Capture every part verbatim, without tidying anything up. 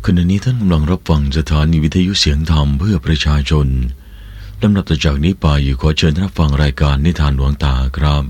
ขณะนี้ท่านกำลังรับฟังสถานีวิทยุเสียงธรรมเพื่อประชาชนลำดับต่อจากนี้ไปขอเชิญท่านรับฟังรายการนิทานหลวงตาครับ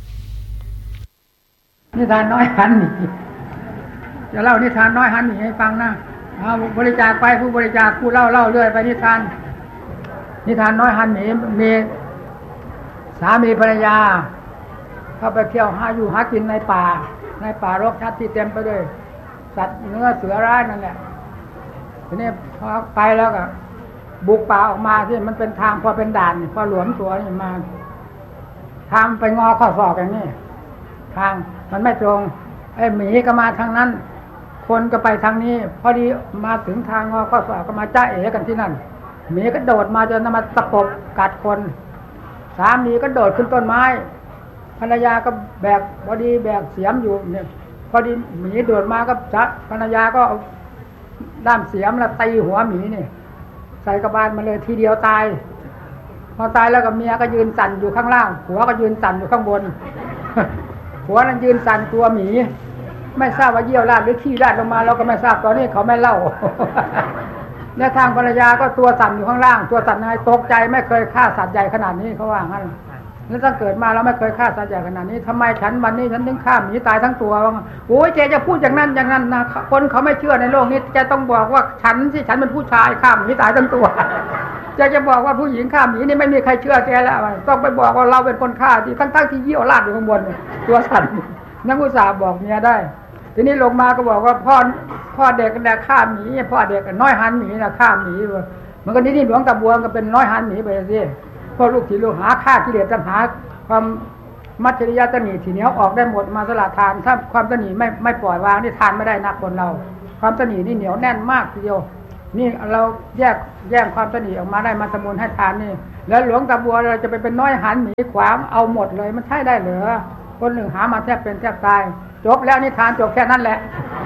นิทานน้อยหันหนีจะเล่านิทานน้อยหันหนีให้ฟังนะเอาบริจาคไปผู้บริจาคผู้เล่าเล่าเรื่อยไปนิทานนิทานน้อยหันหนีมีสามีภรรยาเข้าไปเที่ยวหาอยู่หากินในป่าในป่ารกชัดที่เต็มไปด้วยสัตว์เนื้อเสือร้ายนั่นแหละทีนี้พอไปแล้วก็บุกป่าออกมาที่มันเป็นทางพอเป็นด่านพอหลวมตัวนี่มาทางไปงอข้อศอกอย่างนี้ทางมันไม่ตรงไอ้หมีก็มาทางนั้นคนก็ไปทางนี้พอดีมาถึงทางงอข้อศอกก็มาจ้าเอ๋กันที่นั่นหมีก็โดดมาจนมาตะปบกัดคนสามีก็โดดขึ้นต้นไม้ภรรยาก็แบกพอดีแบกเสียมอยู่เนี่ยพอดีหมีโดดมาก็จัดภรรยาก็เอาด้ามเสียมแล้วตีหัวหมีนี่ใส่กระบาลมาเลยทีเดียวตายพอตายแล้วก็เมียก็ยืนสั่นอยู่ข้างล่างผัวก็ยืนสั่นอยู่ข้างบนผัวนั้นยืนสั่นตัวหมีไม่ทราบว่าเยี่ยวราดหรือขี้ราดลงมาเราก็ไม่ทราบตอนนี้เขาไม่เล่าและทางภรรยาก็ตัวสั่นอยู่ข้างล่างตัวสั่นยังไงตกใจไม่เคยฆ่าสัตว์ใหญ่ขนาดนี้เขาว่างั้นแล้วตั้งเกิดมาเราไม่เคยฆ่าสัตว์ใหญ่ขนาดนี้ทำไมฉันวันนี้ฉันถึงฆ่าหมีตายทั้งตัวว่าโอ้ยเจ๊จะพูดอย่างนั้นอย่างนั้นนะคนเขาไม่เชื่อในโลกนี้จะต้องบอกว่าฉันที่ฉันเป็นผู้ชายฆ่าหมีตายทั้งตัวจะจะบอกว่าผู้หญิงฆ่าหมีนี่ไม่มีใครเชื่อแกแล้วต้องไปบอกว่าเราเป็นคนฆ่าที่ทั้งๆที่เยี่ยวราดอยู่ข้างบนตัวสั่นนักอุตสาห์บอกเมียได้ทีนี้ลงมาก็บอกว่าพ่อพ่อเด็กแต่ฆ่าหมีพ่อเด็กน้อยหันหมีนะฆ่าหมีมันก็นี่นี่หลวงตาบัวก็เป็นน้อยหันหมีไปสิพ่อลูกที่ลูกหาฆ่ากิเลสตัณหาความมัจฉริยะตนีทีเหนียวออกได้หมดมาสละทานถ้าความตนีไม่ไม่ปล่อยวางนี่ทานไม่ได้นักคนเราความตนีนี่เหนียวแน่นมากทีเดียวนี่เราแยกแยกความตนีออกมาได้มาสมุนให้ทานนี่แล้วหลวงตาบัวเราจะไปเป็นน้อยหันหมีขวางเอาหมดเลยมันใช่ได้เหรอคนหนึ่งหามาแทบเป็นแทบตายจบแล้วนิทานจบแค่นั้นแหละ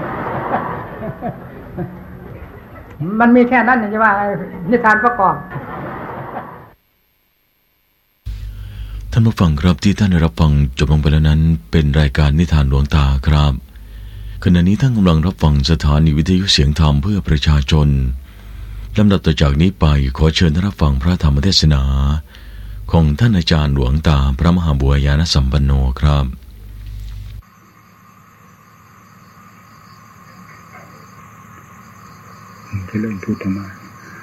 มันมีแค่นั้นใช่ไหมนิทานประกอบท่านผู้ฟังครับที่ท่านได้รับฟังจบลงไปแล้วนั้นเป็นรายการนิทานหลวงตาครับขณะนี้ท่านกำลังรับฟังสถานีวิทยุเสียงธรรมเพื่อประชาชนลำดับต่อจากนี้ไปขอเชิญท่านรับฟังพระธรรมเทศนาของท่านอาจารย์หลวงตาพระมหาบัวยานสัมปันโนครับที่เริ่มพูดธรรมะ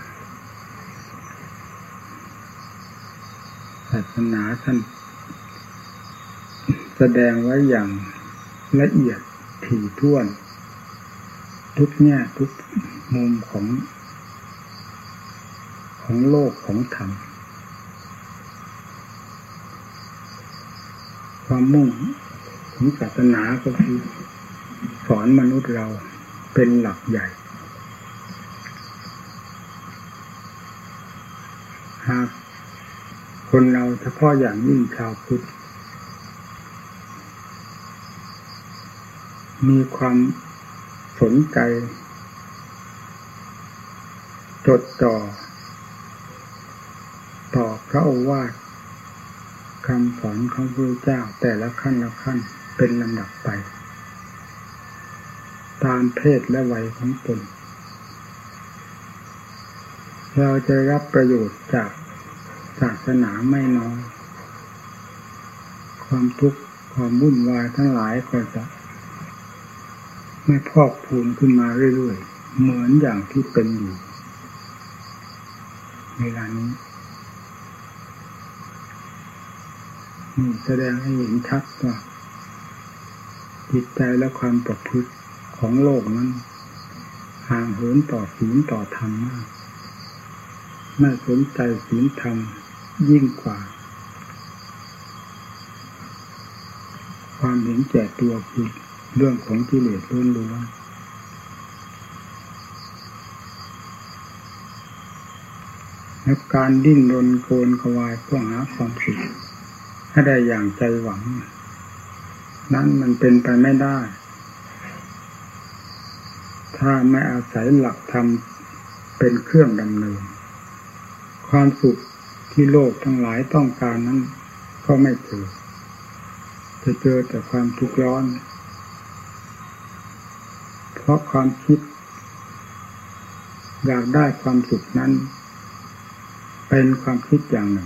ศาสนาท่านแสดงไว้อย่างละเอียดถี่ถ้วนทุกแง่ทุกมุมของของโลกของธรรมความมุ่งของศาสนาก็คือสอนมนุษย์เราเป็นหลักใหญ่หากคนเราเฉพาะอย่างยิ่งชาวพุทธมีความสนใจจดจ่อต่อพระโอวาทคำสอนของพระเจ้าแต่ละขั้นละขั้นเป็นลำดับไปตามเพศและวัยของตนเราจะรับประโยชน์จากศาสนาไม่น้อยความทุกข์ความวุ่นวายทั้งหลายก็จะไม่พอกพูนขึ้นมาเรื่อยๆเหมือนอย่างที่เป็นอยู่เวลานี้นี่แสดงให้เห็นชัดว่าจิตใจและความประพฤติของโลกนั้นห่างเหินต่อศีลต่อธรรมมากไม่สนใจศีลธรรมยิ่งกว่าความเห็นแก่ตัวคือเรื่องของกิเลสล้วนๆและการดิ้นรนโกนกวายเพื่อหาความสุขให้ได้อย่างใจหวังนั้นมันเป็นไปไม่ได้ถ้าไม่อาศัยหลักธรรมเป็นเครื่องดำเนินความสุขที่โลกทั้งหลายต้องการนั้นก็ไม่เจอจะเจอแต่ความทุกข์ร้อนเพราะความคิดอยากได้ความสุขนั้นเป็นความคิดอย่างหนึ่ง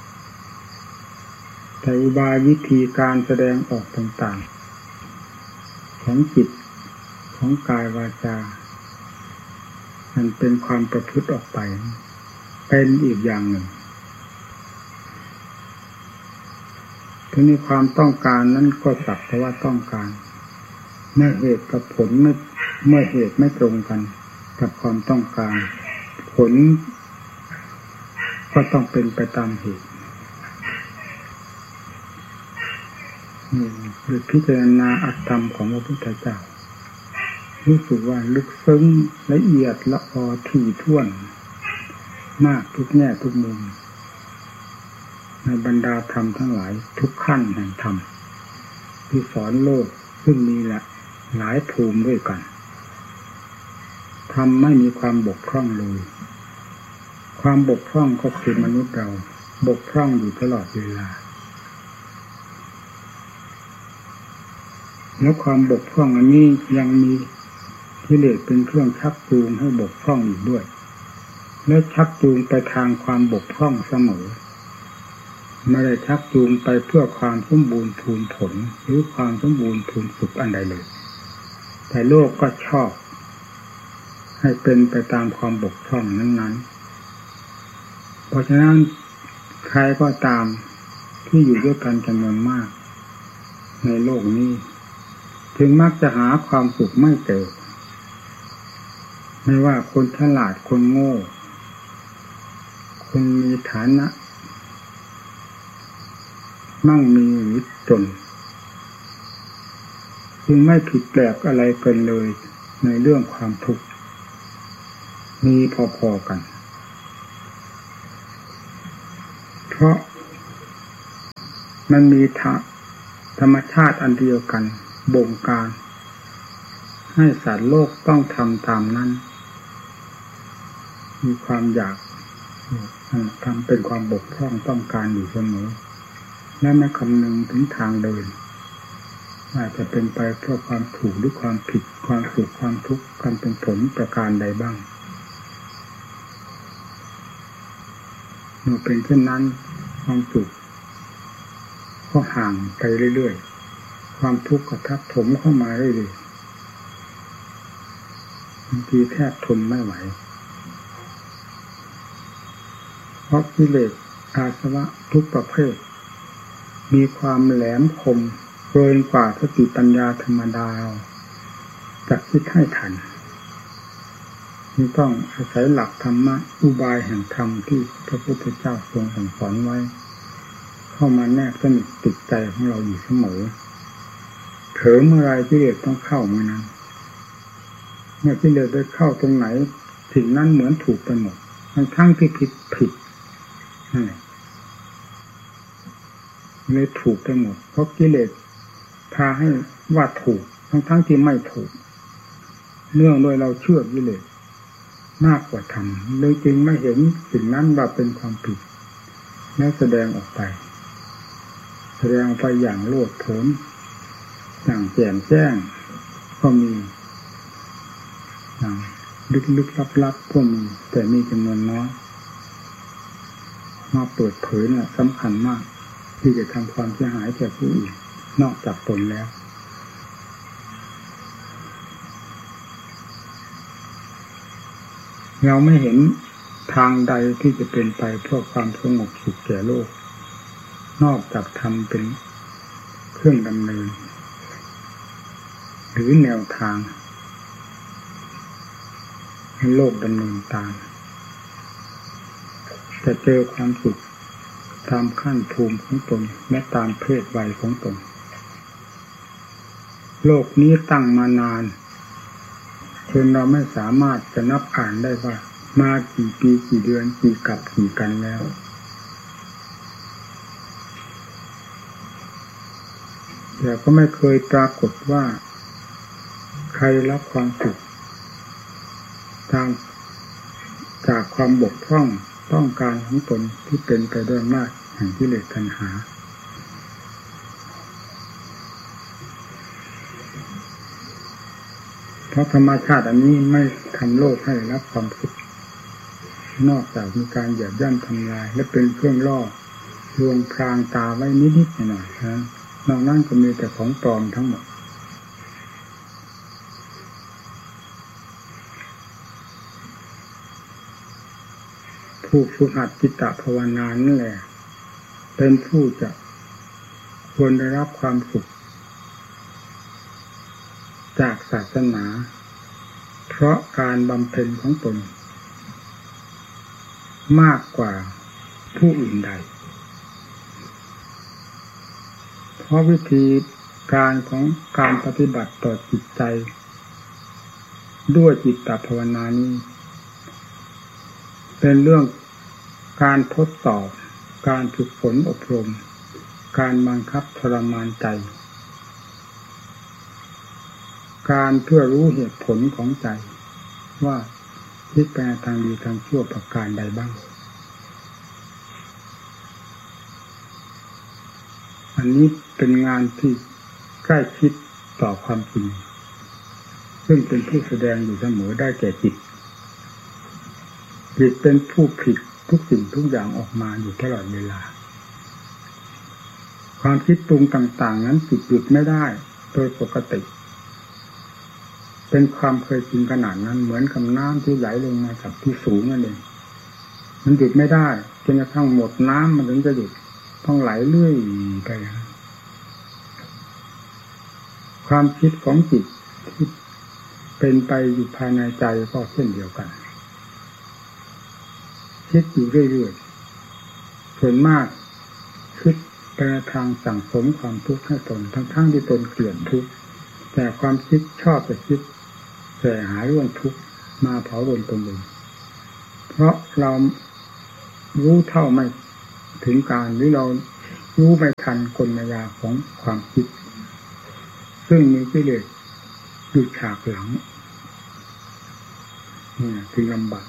แต่อุบายวิธีการแสดงออกต่างๆของจิตของกายวาจามันเป็นความประพฤติออกไปเป็นอีกอย่างหนึ่งทีนี้ความต้องการนั้นก็สักแต่ว่าต้องการเมื่อเหตุกับผลไม่เมื่อเหตุไม่ตรงกันกับความต้องการผลก็ต้องเป็นไปตามเหตุนี่คือพิจารณาอัตธรรมของพระพุทธเจ้ารู้สึกว่าลึกซึ้งละเอียดละออถี่ถ้วนมากทุกแง่ทุกมุมในบรรดาธรรมทั้งหลายทุกขั้นแห่งธรรมที่สอนโลกซึ่งมีละหลายภูมิด้วยกันธรรมไม่มีความบกพร่องเลยความบกพร่องก็คือมนุษย์เราบกพร่องอยู่ตลอดเวลาแล้วความบกพร่องอันนี้ยังมีกิเลสเป็นเครื่องชักจูงให้บกพร่องอีกด้วยและชักจูงไปทางความบกพร่องเสมอไม่ได้ชักจูงไปเพื่อความสมบูรณ์พูนผลหรือความสมบูรณ์พูนสุขอันใดเลยแต่โลกก็ชอบให้เป็นไปตามความบกพร่องนั้นๆเพราะฉะนั้นใครก็ตามที่อยู่ด้วยกันจำนวนมากในโลกนี้ถึงมักจะหาความสุขไม่เจอไม่ว่าคนฉลาดคนโง่คนมีฐานะมั่งมีหรือจนจึงไม่ผิดแปลกอะไรกันเลยในเรื่องความทุกข์มีพอๆกันเพราะมันมีธรรมชาติอันเดียวกันบงการให้สัตว์โลกต้องทำตามนั้นมีความอยากทำเป็นความบกพร่องต้องการอยู่เสมอและไม่คำนึงถึงทางเดินอาจจะเป็นไปเพื่อความถูกหรือความผิดความสุขความทุกข์กันเป็นผลประการใดบ้างเมื่อเป็นเช่นนั้นความสุขก็ห่างไปเรื่อยๆความทุกข์ก็ทับถมเข้ามาเรื่อยๆบางทีแทบทนไม่ไหวเพราะกิเลสอาสวะทุกประเภทมีความแหลมคมเกินกว่าสติปัญญาธรรมดาจะคิดให้ทันนี่ต้องอาศัยหลักธรรมะอุบายแห่งธรรมที่พระพุทธเจ้าทรงสั่งสอนไว้เข้ามาแนบสนิทติดใจของเราอยู่เสมอเผลอเมื่อไรกิเลสต้องเข้าเมื่อนั้นเมื่อกิเลสได้เข้าตรงไหนสิ่งนั้นเหมือนถูกไปหมดทั้งทั้งที่ผิดผิดนั่นแหละเลยถูกไปหมดเพราะกิเลสพาให้ว่าถูกทั้งทั้งที่ไม่ถูกเนื่องโดยเราเชื่อกิเลสมากกว่าธรรมเลยจึงไม่เห็นสิ่งนั้นว่าเป็นความผิดและแสดงออกไปแสดงไปอย่างโลดโผนอย่างแจ่มแจ้งก็มีอย่างลึกๆลับๆก็มีแต่มีจำนวนน้อยมาเปิดเผยเนี่ยสำคัญมากที่จะทำความเสียหายแก่ผู้อื่นนอกจากตนแล้วเราไม่เห็นทางใดที่จะเป็นไปเพื่อความสงบสุขแก่โลกนอกจากทำเป็นเครื่องดำเนินหรือแนวทางให้โลกดำเนินตามจะเจอความสุขตามขั้นภูมิของตนและตามเพศวัยของตนโลกนี้ตั้งมานานจนเราไม่สามารถจะนับอ่านได้ว่ามากี่ปีกี่เดือนกี่กับกี่กันแล้วแต่ก็ไม่เคยปรากฏว่าใครรับความสุขทางจากความบกพร่องต้องการของตนที่เป็นไปด้วยอำนาจแห่งกิเลสตัณหาเพราะธรรมชาติอันนี้ไม่ทำโลกให้รับความสุขนอกจากมีการเหยียบย่ำทำลายและเป็นเครื่องล่อลวงพรางตาไว้นิดๆหน่อยๆนะนอกนั้นก็มีแต่ของปลอมทั้งหมดผู้ฝึกหัดจิตตภาวนานั่นแหละเป็นผู้จะควรได้รับความสุขจากศาสนาเพราะการบำเพ็ญของตนมากกว่าผู้อื่นใดเพราะวิธีการของการปฏิบัติต่อจิตใจด้วยจิตตภาวนานี้เป็นเรื่องการทดสอบการฝึกฝนอบรมการบังคับทรมานใจการเพื่อรู้เหตุผลของใจว่าคิดไปทางดีทางชั่วประการใดบ้างอันนี้เป็นงานที่ใกล้ชิดต่อความจริงซึ่งเป็นผู้แสดงอยู่เสมอได้แก่จิตจิตเป็นผู้ผิดทุกสิ่งทุกอย่างออกมาอยู่ตลอดเวลาความคิดปรุงต่างๆนั้นจิตหยุดไม่ได้โดยปกติเป็นความเคยชินขนาดนั้นเหมือนกับน้ำที่ไหลลงมาจากที่สูงนั่นเองมันหยุดไม่ได้จนกระทั่งหมดน้ำมันถึงจะหยุดต้องไหลเรื่อยไปความคิดของจิตที่เป็นไปอยู่ภายในใจก็เช่นเดียวกันคิดอยู่เรื่อยๆส่วนมากคิดไปทางสั่งสมความทุกข์ให้ตนทั้งๆที่ตนเกลียดทุกข์แต่ความคิดชอบไปคิดแต่หาเรื่องทุกข์มาเผาลนตนเองเพราะเรารู้เท่าไม่ถึงการหรือเรารู้ไม่ทันกลมายาของความคิดซึ่งมีกิเลสอยู่ฉากหลังนี่คือลำบาก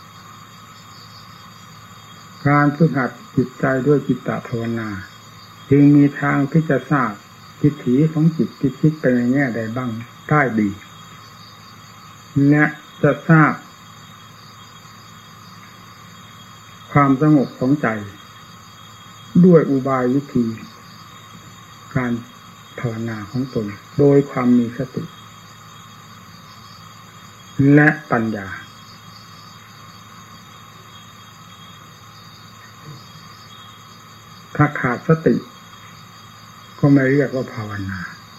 การฝึกหัดจิตใจด้วยจิตตภาวนาจึงมีทางที่จะทราบทิฏฐิของจิตที่คิดไปในแง่ใดบ้างได้ดีและจะทราบความสงบของใจด้วยอุบายวิธีการภาวนาของตนโดยความมีสติและปัญญาถ้าขาดสติก็ไม่เรียกว่าภาวนา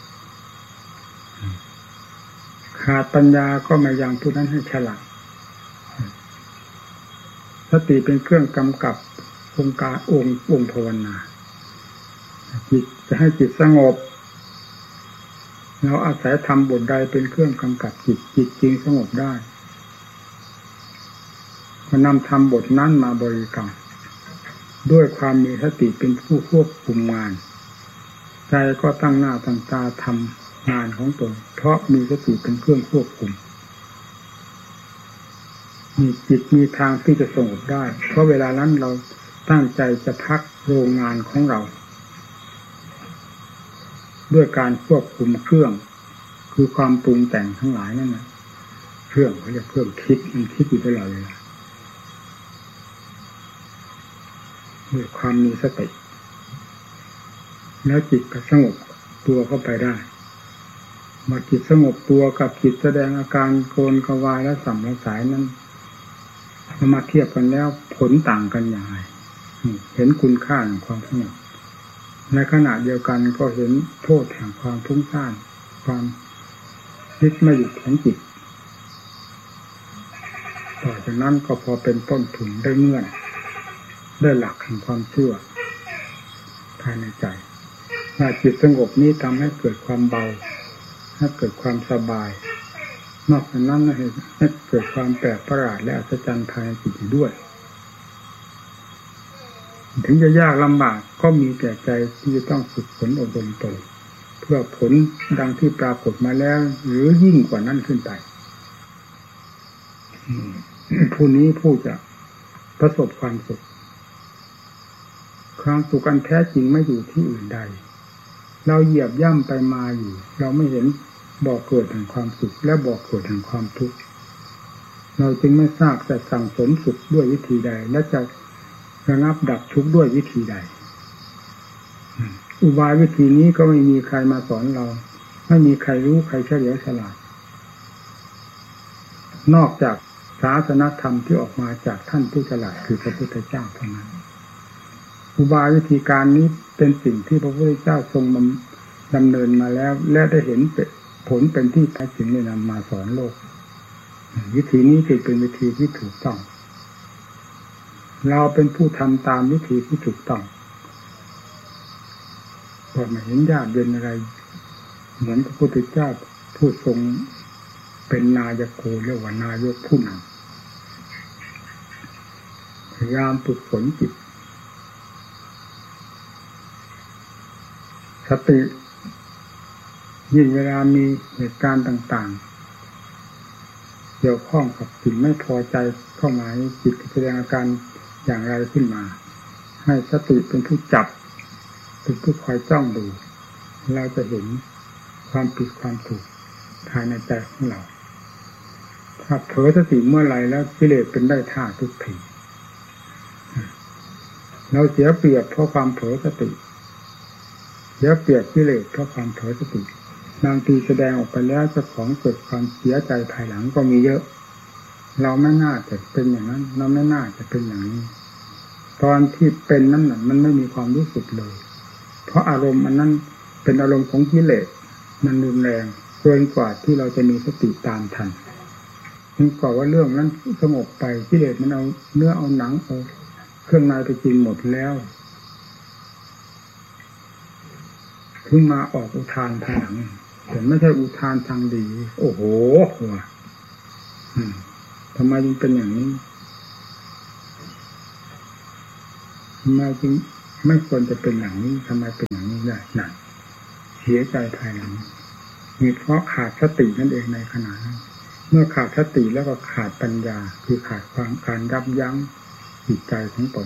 ขาดปัญญาก็ไม่ยังผู้นั้นให้ฉลาดสติเป็นเครื่องกำกับองค์การองค์องค์ภาวนาจิตจะให้จิตสงบเราอาศัยทำบทใดเป็นเครื่องกำกับจิตจิตจริงสงบได้ก็นำทำบทนั้นมาบริกรรมด้วยความมีสติเป็นผู้ควบคุมงานใจก็ตั้งหน้าตั้งตาทำงานของตนเพราะมีสติเป็นเครื่องควบคุมมีจิตมีทางที่จะสงบได้เพราะเวลานั้นเราตั้งใจจะพักโรงงานของเราด้วยการควบคุมเครื่องคือความปรุงแต่งทั้งหลายนั่นนะเครื่องเขาเรียกเครื่องคิดมันคิดอยู่ตลอดเลยด้วยความมีสติแล้วจิตก็สงบตัวเข้าไปได้เมื่อจิตสงบตัวกับจิตแสดงอาการโกนกวายและสัมผัสสายนั้นมาเทียบกันแล้วผลต่างกันอย่างไรเห็นคุณค่าของความสงบในขณะเดียวกันก็เห็นโทษแห่งความฟุ้งซ่านความคิดไม่หยุดของจิตต่อจากนั้นก็พอเป็นต้นทุนได้เงื่อนได้หลักแห่งความเชื่อภายในใจว่าจิตสงบนี้ทำให้เกิดความเบาให้เกิดความสบายนอกจากนั้นให้เกิดความแปลกประหลาดและอัศจรรย์ภายในจิตด้วยถึงจะยากลำบากก็มีแต่ใจที่จะต้องฝึกฝนอบรมตนเพื่อผลดังที่ปรากฏมาแล้วหรือยิ่งกว่านั้นขึ้นไปผู้นี้ผู้จะประสบความสุขความสุขอันแท้จริงไม่อยู่ที่อื่นใดเราเหยียบย่ำไปมาอยู่เราไม่เห็นบ่อเกิดแห่งความสุขและบ่อเกิดแห่งความทุกข์เราจึงไม่ทราบจะสั่งสมสุขด้วยวิธีใดและจะระงับดับทุกข์ด้วยวิธีใดอุบายวิธีนี้ก็ไม่มีใครมาสอนเราไม่มีใครรู้ใครเฉลียวฉลาดนอกจากศาสนธรรมที่ออกมาจากท่านผู้ฉลาดคือพระพุทธเจ้าเท่านั้นอุบายวิธีการนี้เป็นสิ่งที่พระพุทธเจ้าทรงดำเนินมาแล้วและได้เห็นผลเป็นที่แท้จริงได้นำมาสอนโลกวิธีนี้จึงเป็นวิธีที่ถูกต้องเราเป็นผู้ทำตามวิธีที่ถูกต้องพอมาเห็นยากเย็นอะไรเหมือนพระพุทธเจ้าผู้ทรงเป็นนายโกเรียกว่านายกผู้นำพยายามฝึกฝนจิตสติยิ่งเวลามีเหตุการณ์ต่างๆเกี่ยวข้องกับสิ่งไม่พอใจเข้ามาจิตแสดงอาการอย่างไรขึ้นมาให้สติเป็นผู้จับเป็นผู้คอยจ้องดูเราจะเห็นความผิดความถูกภายในใจของเราถ้าเผลอสติเมื่อไหร่แล้วกิเลสเป็นได้ท่าทุกทีเราเสียเปรียบเพราะความเผลอสติเสียเปรียบกิเลสเพราะความเผลอสติบางทีแสดงออกไปแล้วเจ้าของเกิดความเสียใจภายหลังก็มีเยอะเราไม่น่าจะเป็นอย่างนั้นเราไม่น่าจะเป็นอย่างนี้ตอนที่เป็นนั้นน่ะมันไม่มีความรู้สึกเลยเพราะอารมณ์มันนั้นเป็นอารมณ์ของกิเลสมันรุนแรงเกินกว่าที่เราจะมีสติตามทันถึงกว่าว่าเรื่องนั้นสงบไปกิเลสมันเอาเนื้อเอาหนังเอาเครื่องในไปกินหมดแล้วถึงมาออกอุทานภายหลังแต่ไม่ใช่อุทานทางดีโอ้โหว่ะทำไมจึงเป็นอย่างนี้ทำไมจึงไม่ควรจะเป็นอย่างนี้ทำไมเป็นอย่างนี้ได้หนักเสียใจภายหลังมีเพราะขาดสตินั่นเองในขณะนั้นเมื่อขาดสติแล้วก็ขาดปัญญาคือขาดความการยับยั้งจิตใจของตน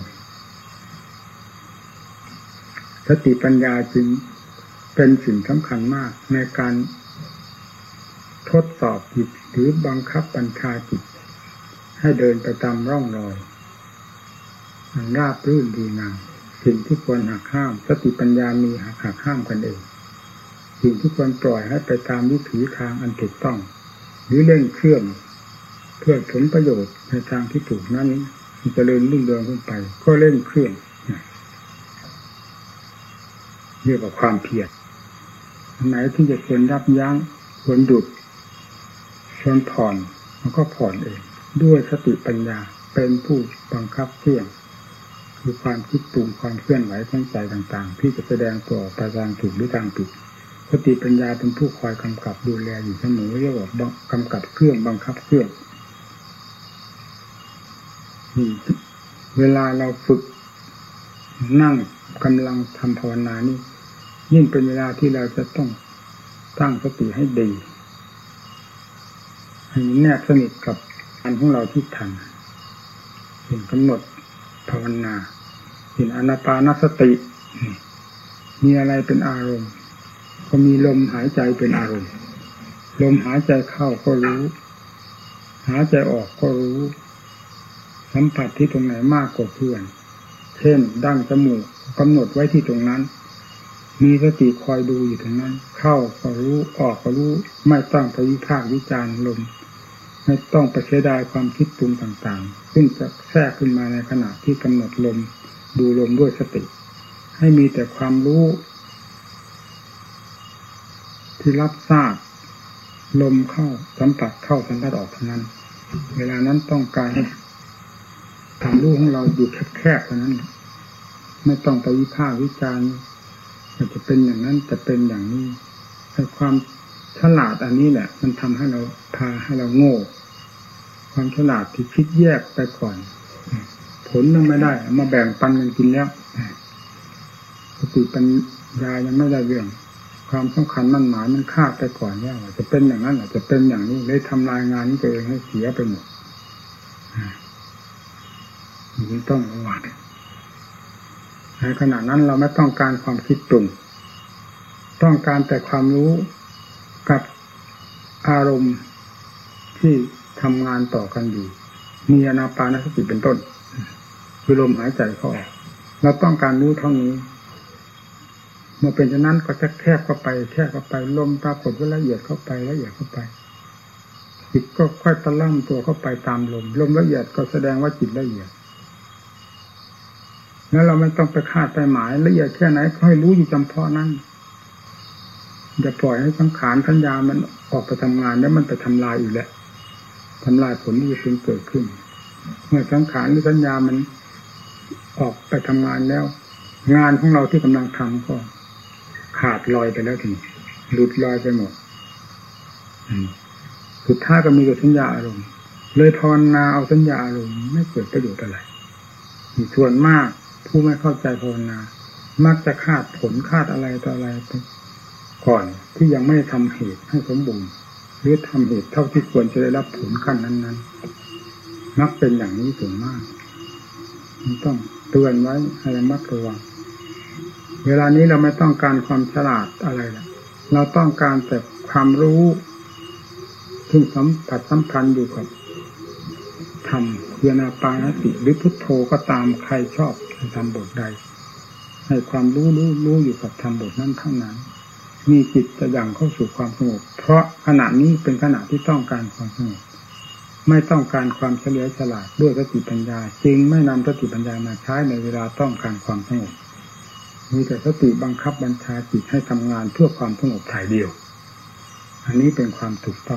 สติปัญญาจึงเป็นสิ่งสำคัญมากในการทดสอบจิตหรือบังคับบัญชาจิตให้เดินไปตามร่องรอยมันราบรื่นดีงามสิ่งที่ควรหักห้ามสติปัญญามีหักหักห้ามกันเองสิ่งที่ควรปล่อยให้ไปตามวิถีทางอันถูกต้องหรือเร่งเครื่องเพื่อผลประโยชน์ในทางที่ถูกนั้นมันจะเริ่มรุ่งเรืองขึ้นไปก็เร่งเครื่องเรียกว่าความเพียรอันไหนที่จะควรยับยั้งควรหยุดควรผ่อนมันก็ผ่อนเองด้วยสติปัญญาเป็นผู้บังคับเครื่องคือความคิดปรุงความเคลื่อนไหวของใจต่างๆที่จะแสดงตัวออกไปทางถูกหรือทางผิดสติปัญญาเป็นผู้คอยกำกับดูแลอยู่เสมอเรียกว่ากำกับเครื่องบังคับเครื่องเวลาเราฝึกนั่งกำลังทำภาวนานี่ยิ่งเป็นเวลาที่เราจะต้องตั้งสติให้ดีให้แนบสนิทกับอันของเราที่ทำเห็นกำหนดภาวนาเห็นอานาปานสติมีอะไรเป็นอารมณ์ก็มีลมหายใจเป็นอารมณ์ลมหายใจเข้าก็รู้หายใจออกก็รู้สัมผัสที่ตรงไหนมากกว่าเพื่อนเช่นดั้งจมูกกำหนดไว้ที่ตรงนั้นมีสติคอยดูอยู่ตรงนั้นเข้าก็รู้ออกก็รู้ไม่ต้องไปวิพากษ์วิจารณ์ลมไม่ต้องไปเสียดายความคิดปรุงต่างๆซึ่งจะแทรกขึ้นมาในขณะที่กำหนดลมดูลมด้วยสติให้มีแต่ความรู้ที่รับทราบลมเข้าสัมผัสเข้าสัมผัสออกเท่านั้นเวลานั้นต้องการให้ความรู้ของเราอยู่แคบๆเท่านั้นไม่ต้องไปวิพากษ์วิจารณ์จะเป็นอย่างนั้นจะเป็นอย่างนี้แต่ความฉลาดอันนี้แหละมันทำให้เราพาให้เราโง่ความฉลาดที่คิดแยกไปก่อนผลยังไม่ได้มาแบ่งปันกันกินแล้วสติปัญญายังไม่ได้เรื่องความสำคัญมั่นหมายมันคาดไปก่อนแล้วจะเป็นอย่างนั้นจะเป็นอย่างนี้เลยทำลายงานนี้ตัวเองให้เสียไปหมดนี่ต้องระวังในขณะนั้นเราไม่ต้องการความคิดปรุงต้องการแต่ความรู้กับอารมณ์ที่ทำงานต่อกันอยู่มีอานาปานสติเป็นต้นคือลมหายใจเข้าออกเราต้องการรู้เท่านี้เมื่อเป็นฉะนั้นก็จะแคบเข้าไปแคบเข้าไปลมปรากฏว่าละเอียดเข้าไปละเอียดเข้าไปจิตก็ค่อยตะล่ำตัวเข้าไปตามลมลมละเอียดก็แสดงว่าจิตละเอียดแล้วเราไม่ต้องไปคาดไปหมายละเอียดแค่ไหนก็ให้รู้อยู่จำเพาะนั้นอย่าปล่อยให้สังขารทัญญามันออกไปทำงานแล้วมันไปทำลายอีกแล้วทำลายผลที่จะเป็นเกิดขึ้นเมื่อสังขารหรือสัญญามันออกไปทำงานแล้วงานของเราที่กำลังทำก็ขาดลอยไปแล้วทีนี้หลุดลอยไปหมดสุดท้ายก็มีแต่สัญญาอารมณ์เลยภาวนาเอาสัญญาอารมณ์ไม่เกิดประโยชน์อะไรส่วนมากผู้ไม่เข้าใจภาวนามักจะคาดผลคาดอะไรต่ออะไรไปก่อนที่ยังไม่ทำเหตุให้สมบูรณ์หรือทำเหตุเท่าที่ควรจะได้รับผลขั้นนั้นๆมักเป็นอย่างนี้ส่วนมากมันต้องเตือนไว้ให้ระมัดระวังเวลานี้เราไม่ต้องการความฉลาดอะไรล่ะเราต้องการแต่ความรู้ที่สัมผัสสัมพันธ์อยู่กับธรรมเยนาปานสติหรือพุทโธก็ตามใครชอบทำบทใดให้ความรู้รู้รู้อยู่กับธรรมบทนั้นเท่านั้นมีจิตจะยั่งเข้าสู่ความสงบเพราะขณะนี้เป็นขณะที่ต้องการความสงบไม่ต้องการความเฉลียวฉลาดด้วยสติปัญญาจึงไม่นำสติปัญญามาใช้ในเวลาต้องการความสงบมีแต่สติบังคับบัญชาจิตให้ทำงานเพื่อความสงบถ่ายเดียวอันนี้เป็นความถูกต้อง